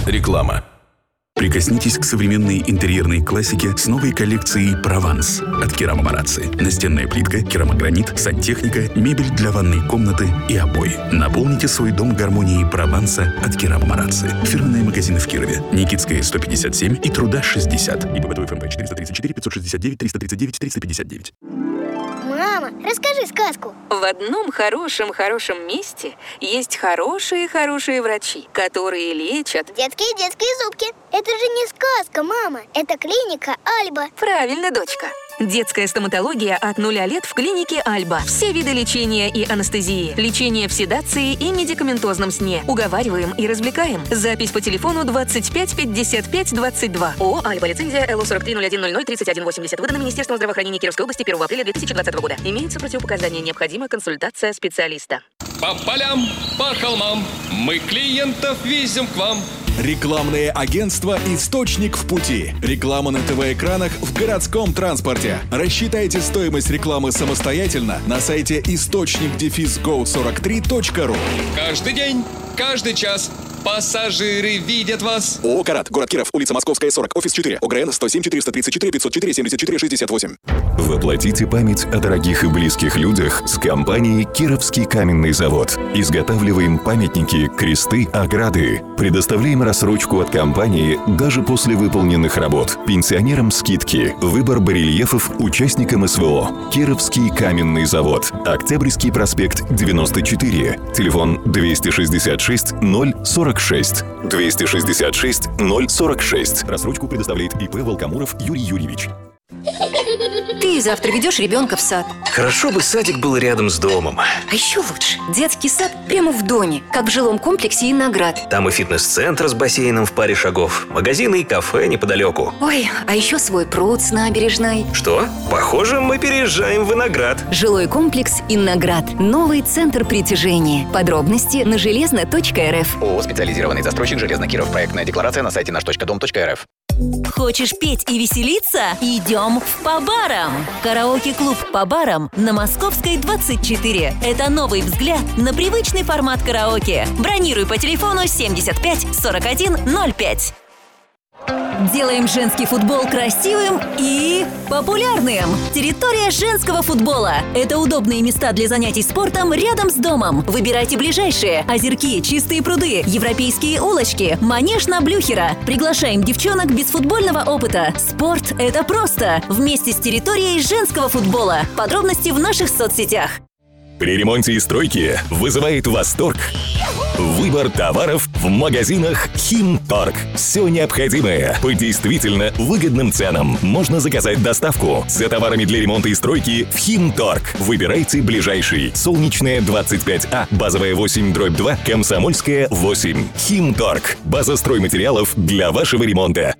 Реклама. Прикоснитесь к современной интерьерной классике с новой коллекцией «Прованс» от Керама Марацци. Настенная плитка, керамогранит, сантехника, мебель для ванной комнаты и обои. Наполните свой дом гармонией Прованса от Керама Марацци. Фирменные магазины в Кирове. Никитская, 157 и Труда, 60. ИП ФМП 434 569 339 359. Мама, расскажи сказку. В одном хорошем месте есть хорошие врачи, которые лечат... Детские зубки. Это же не сказка, мама. Это клиника Альба. Правильно, дочка. Детская стоматология от 0 лет в клинике Альба. Все виды лечения и анестезии. Лечение в седации и медикаментозном сне. Уговариваем и развлекаем. Запись по телефону 25 55 22. ООО «Альба». Лицензия ЛО 430100 3180. Выдана Министерством здравоохранения Кировской области 1 апреля 2020 года. Имеются противопоказания. Необходима консультация специалиста. По полям, по холмам мы клиентов везем к вам. Рекламное агентство «Источник в пути». Реклама на ТВ-экранах в городском транспорте. Рассчитайте стоимость рекламы самостоятельно на сайте источник-go43.ru. Каждый день, каждый час пассажиры видят вас. ООО «Карат», город Киров, улица Московская, 40, офис 4, ОГРН 107 434 504 74 68. Воплотите память о дорогих и близких людях с компанией «Кировский каменный завод». Изготавливаем памятники, кресты, ограды. Предоставляем рассрочку от компании даже после выполненных работ. Пенсионерам скидки. Выбор барельефов участникам СВО. «Кировский каменный завод». Октябрьский проспект, 94. Телефон 266 046. 266 046. Рассрочку предоставляет ИП Волкомуров Юрий Юрьевич. Ты завтра ведешь ребенка в сад. Хорошо бы садик был рядом с домом. А еще лучше детский сад прямо в доме, как в жилом комплексе «Иноград». Там и фитнес-центр с бассейном в паре шагов, магазины и кафе неподалеку. Ой, а еще свой пруд с набережной. Что? Похоже, мы переезжаем в Иноград. Жилой комплекс «Иноград». Новый центр притяжения. Подробности на железно.рф. ООО «Специализированный застройщик Железнокиров». Проектная декларация на сайте наш.дом.рф. Хочешь петь и веселиться? Идем в По-барам! Караоке-клуб «По-барам» на Московской, 24. Это новый взгляд на привычный формат караоке. Бронируй по телефону 75 41 05. Делаем женский футбол красивым и популярным. Территория женского футбола. Это удобные места для занятий спортом рядом с домом. Выбирайте ближайшие. Озерки, чистые пруды, европейские улочки, манеж на Блюхера. Приглашаем девчонок без футбольного опыта. Спорт – это просто. Вместе с территорией женского футбола. Подробности в наших соцсетях. При ремонте и стройке вызывает восторг выбор товаров в магазинах «Химторг». Все необходимое по действительно выгодным ценам. Можно заказать доставку за товарами для ремонта и стройки в «Химторг». Выбирайте ближайший. Солнечная, 25А, базовая 8/2, Комсомольская, 8. «Химторг». База стройматериалов для вашего ремонта.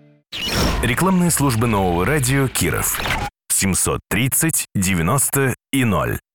Рекламные службы нового радио «Киров». 730 90 и 0.